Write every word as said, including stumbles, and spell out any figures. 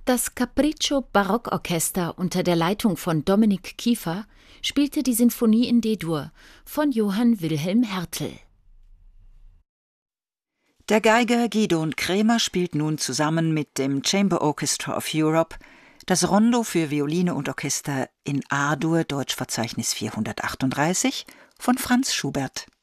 Das Capriccio Barockorchester unter der Leitung von Dominik Kiefer spielte die Sinfonie in D-Dur von Johann Wilhelm Hertel. Der Geiger Gidon Kremer spielt nun zusammen mit dem Chamber Orchestra of Europe das Rondo für Violine und Orchester in A-Dur, Deutschverzeichnis vierhundertachtunddreißig, von Franz Schubert.